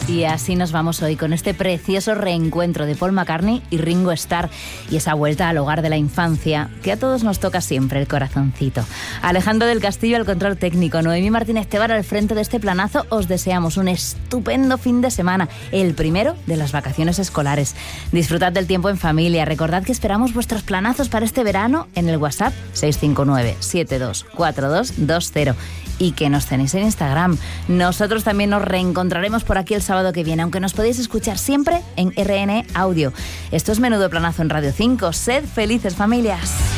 Y así nos vamos hoy con este precioso reencuentro de Paul McCartney y Ringo Starr y esa vuelta al hogar de la infancia que a todos nos toca siempre el corazoncito. Alejandro del Castillo al control técnico, Noemí Martínez Tebar al frente de este planazo. Os deseamos un estupendo fin de semana, el primero de las vacaciones escolares. Disfrutad del tiempo en familia. Recordad que esperamos vuestros planazos para este verano en el WhatsApp 659-724220 y que nos tenéis en Instagram. Nosotros también nos reencontraremos por aquí el sábado que viene, aunque nos podéis escuchar siempre en RN Audio. Esto es Menudo Planazo en Radio 5. Sed felices, familias.